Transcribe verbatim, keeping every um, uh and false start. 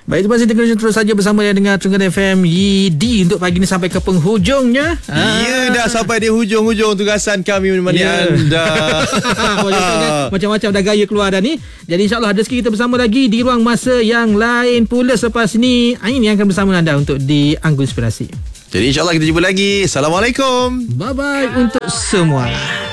Baik, terima kasih terus saja bersama dengan Tengah F M Y D untuk pagi ni sampai ke penghujungnya. Ya, dah sampai di hujung-hujung tugasan kami menemani yeah. anda. Macam-macam dah gaya keluar dah ni. Jadi insyaAllah ada sikit kita bersama lagi di ruang masa yang lain pula selepas ni. Ain yang akan bersama anda untuk di Anggun Inspirasi. Jadi insyaAllah kita jumpa lagi. Assalamualaikum. Bye-bye untuk semua.